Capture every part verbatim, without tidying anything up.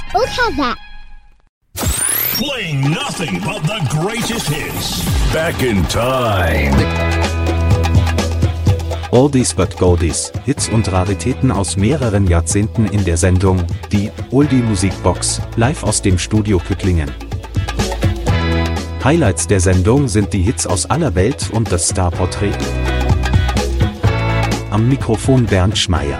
old has that? Playing nothing but the greatest hits. Back in time. Oldies but Goldies, Hits und Raritäten aus mehreren Jahrzehnten in der Sendung, die Oldie Musikbox, live aus dem Studio Püttlingen. Highlights der Sendung sind die Hits aus aller Welt und das Starporträt. Am Mikrofon Bernd Schmeier.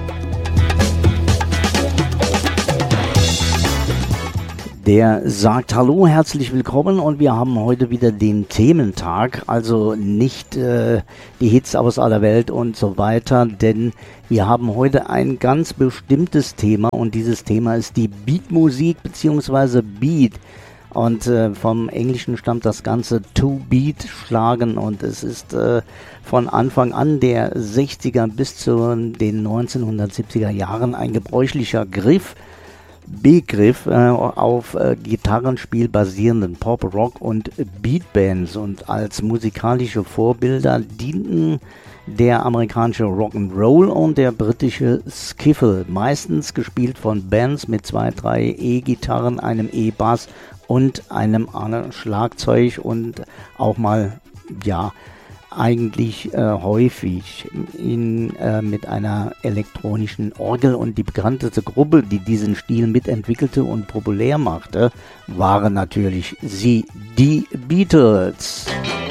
Der sagt Hallo, herzlich willkommen, und wir haben heute wieder den Thementag, also nicht äh, die Hits aus aller Welt und so weiter, denn wir haben heute ein ganz bestimmtes Thema, und dieses Thema ist die Beatmusik bzw. Beat. Und äh, vom Englischen stammt das Ganze to beat, schlagen, und es ist äh, von Anfang an der sechziger bis zu den neunzehnhundertsiebziger Jahren ein gebräuchlicher Griff, Begriff äh, auf äh, Gitarrenspiel basierenden Pop, Rock und Beatbands, und als musikalische Vorbilder dienten der amerikanische Rock'n'Roll und der britische Skiffle, meistens gespielt von Bands mit zwei, drei E-Gitarren, einem E-Bass und einem Schlagzeug und auch mal, ja, eigentlich äh, häufig in, äh, mit einer elektronischen Orgel. Und die bekannteste Gruppe, die diesen Stil mitentwickelte und populär machte, waren natürlich sie, die Beatles.